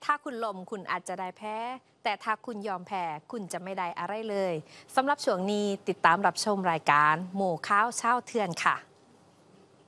ถ้าคุณล้มคุณอาจจะได้แพ้ แต่ถ้าคุณยอมแพ้คุณจะไม่ได้อะไรเลยสำหรับช่วงนี้ติดตามรับชมรายการหมู่ข้าวเช่าเทือนค่ะ